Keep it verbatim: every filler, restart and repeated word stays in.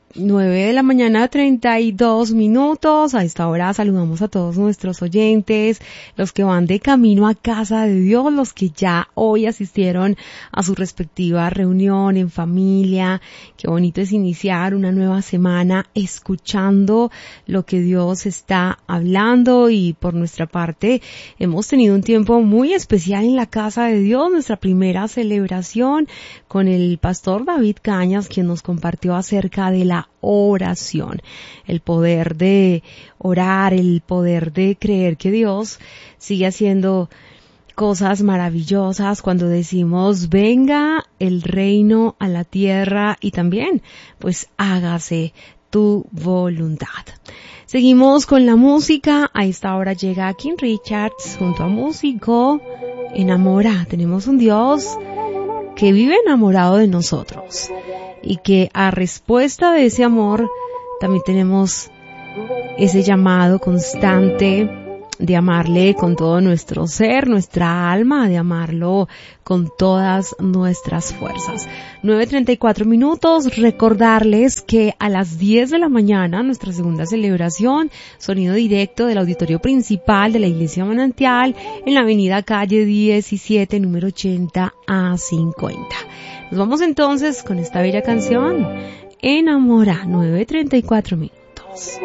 nueve de la mañana, treinta y dos minutos. A esta hora saludamos a todos nuestros oyentes, los que van de camino a casa de Dios, los que ya hoy asistieron a su respectiva reunión en familia. Qué bonito es iniciar una nueva semana escuchando lo que Dios está hablando, y por nuestra parte hemos tenido un tiempo muy especial en la casa de Dios, nuestra primera celebración con el pastor David Cañas, quien nos compartió acerca de la oración, el poder de orar, el poder de creer que Dios sigue haciendo cosas maravillosas cuando decimos venga el reino a la tierra, y también pues hágase tu voluntad. Seguimos con la música. A esta hora llega King Richards junto a Músico. Enamora. Tenemos un Dios que vive enamorado de nosotros, y que a respuesta de ese amor también tenemos ese llamado constante de amarle con todo nuestro ser, nuestra alma, de amarlo con todas nuestras fuerzas. nueve treinta y cuatro minutos. Recordarles que a las diez de la mañana, nuestra segunda celebración, sonido directo del auditorio principal de la Iglesia Manantial, en la avenida calle diecisiete, número ochenta a cincuenta. Nos vamos entonces con esta bella canción, Enamora, nueve treinta y cuatro minutos.